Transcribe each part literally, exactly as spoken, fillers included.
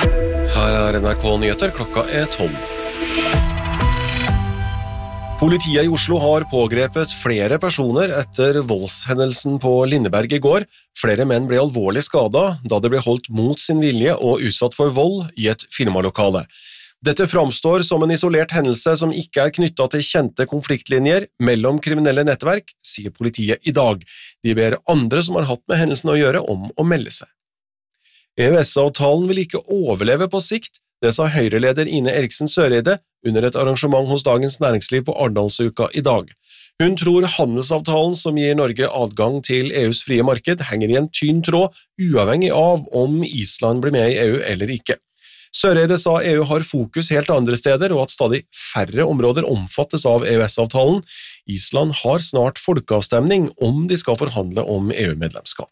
Her er N R K Nyheter, klokka er tolv. Politiet i Oslo har pågrepet flere personer etter voldshendelsen på Lindeberg i går. Flere menn ble alvorlig skadet da de ble holdt mot sin vilje og utsatt for vold i et firmalokale. Dette framstår som en isolert hendelse som ikke er knyttet til kjente konfliktlinjer mellom kriminelle nettverk, sier politiet i dag. De ber andre som har hatt med hendelsen å gjøre om å melde seg. E U S-avtalen vil ikke overleve på sikt, det sa Høyre-leder Ine Eriksen Søreide under et arrangement hos Dagens Næringsliv på Arendalsuka i dag. Hun tror handelsavtalen som gir Norge adgang til E U's frie marked henger i en tynn tråd, uavhengig av om Island blir med i E U eller ikke. Søreide sa E U har fokus helt andre steder og at stadig færre områder omfattes av E U S-avtalen. Island har snart folkeavstemning om de skal forhandle om E U-medlemskap.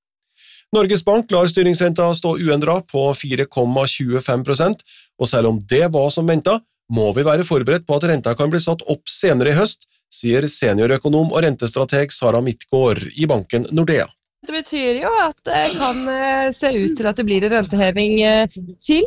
Norges Bank lar styringsrenta stå uendret på fire komma tjuefem prosent, og selv om det var som ventet, må vi være forberedt på at renta kan bli satt opp senere i høst, sier seniorøkonom og rentestrateg Sara Midtgaard i banken Nordea. Det betyr jo at det kan se ut til at det blir en renteheving til,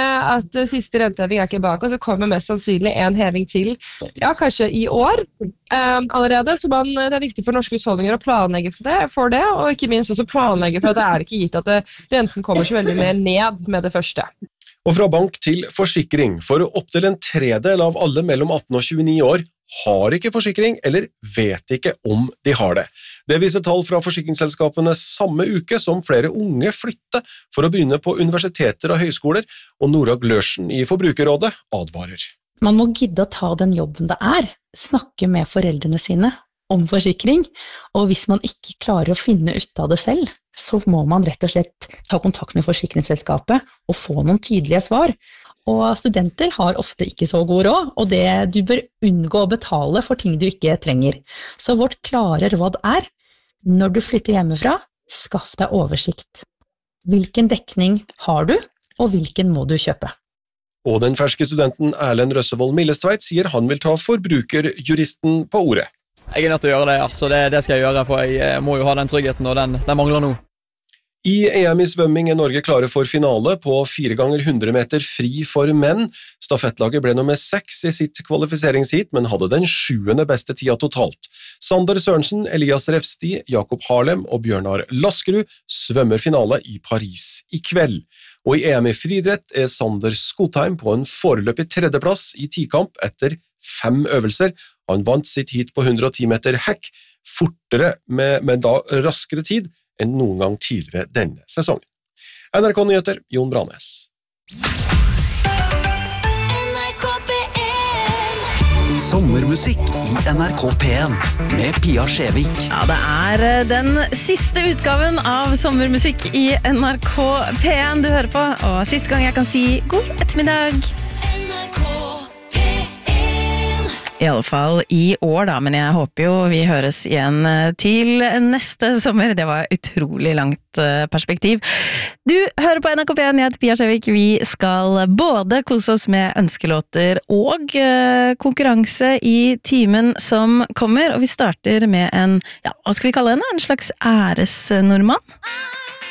at siste renteheving er ikke bak, og så kommer mest sannsynlig en heving til, ja, kanskje i år allerede, så man, det er viktig for norske husholdninger å planlegge for det, for det, og ikke minst også planlegge for at det er ikke gitt at det, renten kommer så veldig mer ned med det første. Og fra bank til forsikring, for opptil en tredel av alle mellom atten og tjueni år har ikke forsikring eller vet ikke om de har det. Det viser tall fra forsikringsselskapene samme uke som flere unge flytte for å begynne på universiteter og høyskoler, og Nora Glørsen i Forbrukerrådet advarer. Man må gidde å ta den jobben det er, snakke med foreldrene sine om forsikring, og hvis man ikke klarer å finne ut av det selv, så må man rett og slett ta kontakt med forsikringsselskapet og få noen tydelige svar. Og studenter har ofte ikke så god råd, og det du bør unngå å betale for ting du ikke trenger. Så vårt klare råd er, når du flytter hjemmefra, skaff deg oversikt. Hvilken dekning har du, og hvilken må du kjøpe? Og den ferske studenten Erlend Røssevold Millestveit sier han vil ta forbrukerjuristen på ordet. Jeg er nødt til å gjøre det, ja. Så det, det skal jeg gjøre, for jeg må jo ha den tryggheten, og den, den mangler nå. I E M i svømming er Norge klare for finale på fire ganger hundre meter fri for menn. Stafettlaget ble nummer seks i sitt kvalifiseringsheat, men hadde den sjuende beste tida totalt. Sander Sørensen, Elias Refsti, Jakob Harlem og Bjørnar Laskerud svømmer finale i Paris i kveld. Og i E M i friidrett er Sander Skotheim på en foreløpig tredjeplass i tikamp etter fem øvelser. Han vant sitt heat på hundre og ti meter hekk, fortere med, med da raskere tid, enn noen gang tidligere denne sesongen. N R K Nyheter, Jon Branes. Sommermusikk i N R K P en med Pia Skjevik. Ja, det er den siste utgaven av Sommermusikk i N R K P en du hører på, og siste gang jeg kan si god ettermiddag. I alle fall i år da, men jeg håper jo vi høres igjen til neste sommer. Det var utrolig langt perspektiv. Du hører på N R K P en, jeg heter Pia Skjevik. Vi skal både kose oss med ønskelåter og konkurranse i timen som kommer, og vi starter med en, ja, hva skal vi kalle henne? En slags æresnordmann?